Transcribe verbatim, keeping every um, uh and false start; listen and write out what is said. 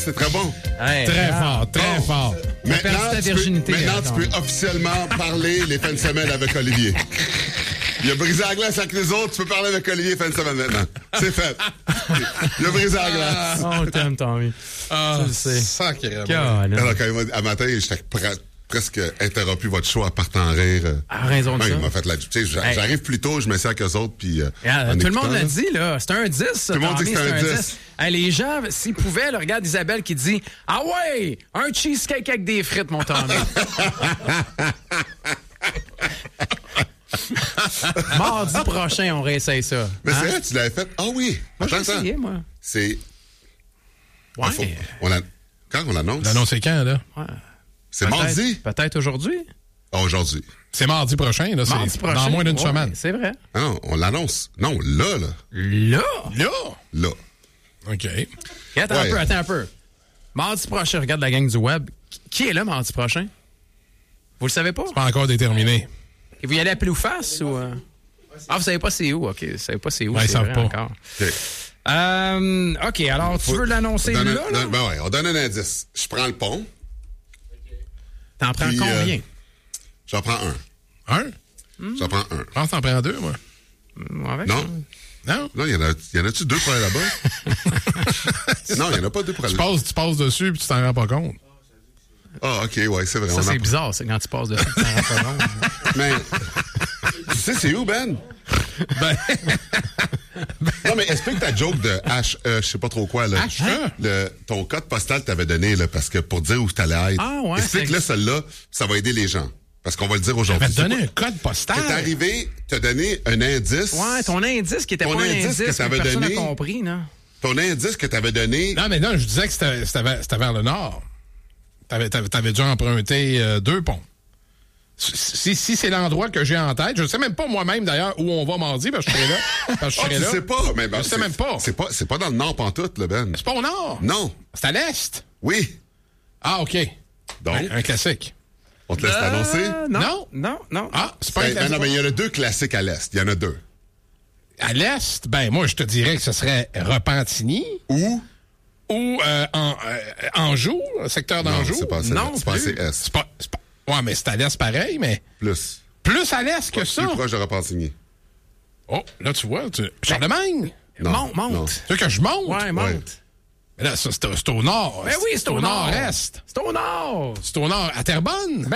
C'est très bon. Hey, Très ah, fort, très bon. fort. Maintenant, perdu ta tu peux, virginité, maintenant hein, tu peux officiellement parler les fins de semaine avec Olivier. Il a brisé la glace avec les autres, tu peux parler avec Olivier fin de semaine maintenant. C'est fait. Il a brisé la glace. On t'aime, Tommy. Ah, Tu le sais. sacrément. Colin. Alors, quand il m'a dit, à matin, j'étais pre- presque interrompu votre show à partant en rire. À raison de Ouais, ça. il m'a fait la... Tu sais, j'a- Hey. j'arrive plus tôt, je me sers avec eux autres, puis... Euh, Regarde, en tout le écoutant, monde l'a là. dit, là. C'est un dix, ça. Tout le monde dit que Tommy, c'est un dix. Hey, les gens, s'ils pouvaient, là, regarde Isabelle qui dit « Ah ouais, un cheesecake avec des frites, mon Tommy. » Mardi prochain, on réessaye ça. Mais Hein? c'est vrai, tu l'avais fait. Ah oui. Moi, j'ai Attends, essayé, attends. moi. C'est... Ouais. Ah, faut- on a... Quand on l'annonce? L'annonce c'est quand, là? Ouais. C'est Peut-être- mardi? Peut-être aujourd'hui. Ah, aujourd'hui. C'est mardi prochain, là. Mardi C'est prochain. dans moins d'une Ouais, semaine. C'est vrai. Ah non, on l'annonce. Non, là, là. Là! Là! Là. OK. Attends Ouais. un peu, attends un peu. Mardi prochain, regarde la gang du web. Qui est là mardi prochain? Vous le savez pas? Pas encore déterminé. Et vous y allez à pile ou face? Ou, euh? Ah, vous savez pas c'est où? OK, vous savez pas c'est où? Ouais, ils c'est savent vrai pas. encore. OK. Euh, OK, alors tu Faut- veux l'annoncer on là? donne là? un- donne- ben ouais, on donne un indice. Je prends le pont. T'en prends Puis, combien? euh, J'en prends un. Un? J'en prends un. Je pense que t'en prends deux, moi. Avec, Non? hein? Non? Non, il y en a, y en a-tu deux pour aller là-bas? Non, il y en a pas deux pour aller Tu là-bas. passes, tu passes dessus puis tu t'en rends pas compte. Ah, OK, ouais, c'est vrai. Ça, on en c'est prend. bizarre, c'est quand tu passes dessus. tu t'en rends pas compte. Mais, tu sais, c'est où, Ben? Ben, Non, mais explique ta joke de H E, je sais pas trop quoi, là. H E? Le, ton code postal t'avais donné, là, parce que pour dire où t'allais être. Ah, ouais, Explique-le, c'est- celle-là, ça va aider les gens. Parce qu'on va le dire je aujourd'hui. vais te donner C'est un code postal. quoi? T'es arrivé, t'as donné un indice. Ouais, ton indice qui était Ton pas un indice indice que que, t'avais personne n'a donné. compris, non? Ton indice que t'avais donné. Non, mais non, je disais que c'était c'était vers, c'était vers le nord. T'avais, t'avais, t'avais dû emprunter euh, deux ponts. Si, si c'est l'endroit que j'ai en tête, je ne sais même pas moi-même d'ailleurs où on va mardi, parce que je serai là. Parce que je Ah, serai tu là. sais pas, mais ben, Je sais c'est- même pas. C'est pas, c'est pas dans le nord pantoute, là, Ben. C'est pas au nord. Non. C'est à l'est. Oui. Ah, OK. Donc, Un, un classique. on te laisse l'annoncer. Euh, non, Non. non, non. Ah, c'est pas un Ben, ben classique. non, mais il y en a deux classiques à l'est. Il y en a deux. À l'est, ben moi, je te dirais que ce serait Repentigny Où? ou euh, en, euh, Anjou, le secteur Non, d'Anjou. c'est pas assez Non, c'est pas assez plus. est. C'est pas, c'est pas- Ouais, mais c'est à l'est pareil, mais Plus. plus à l'est que ça. Plus proche de Repentigny. Oh, là, tu vois, tu... Charlemagne. Non, monte, monte. non. Tu veux que je monte? Ouais, monte. Ouais. Mais là, ça, c'est, c'est au nord. Ben oui, c'est au nord. nord-est. C'est au nord. C'est au nord. À Terrebonne.